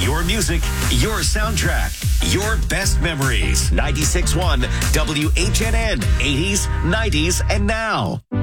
Your music, your soundtrack, your best memories. 96.1 WHNN, 80s, 90s, and now.